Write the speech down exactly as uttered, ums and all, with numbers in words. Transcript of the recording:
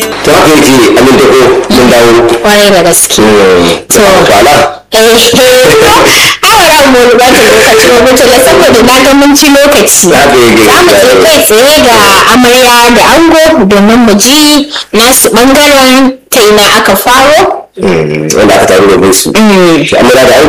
to haka yake amin da ko mun dawo kwarai da gaske to wala awara mu ba ta lokaci ba mutu la saboda na ga mun ci lokaci za mu je kai tsaye ga amarya da ango domin mu ji nasu bangaren ta ina aka faro wanda aka taru domin su amarya da ango